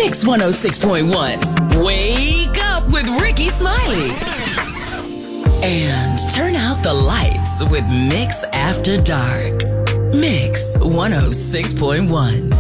Mix 106.1. Wake up with Ricky Smiley. And turn out the lights with Mix After Dark. Mix 106.1.